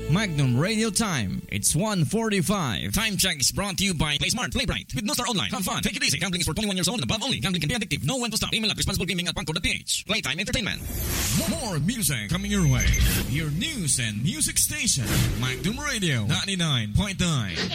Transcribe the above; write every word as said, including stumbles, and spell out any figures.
Magnum Radio Time. It's one forty-five. Time check is brought to you by Play Smart, Play Bright. With No Star Online. Have fun. Take it easy. Gambling is for twenty-one years old and above only. Gambling can be addictive. Know when to stop. Email at responsiblegaming at pangco dot p h. Playtime Entertainment. More music coming your way. Your news and music station. Magnum Radio ninety-nine point nine.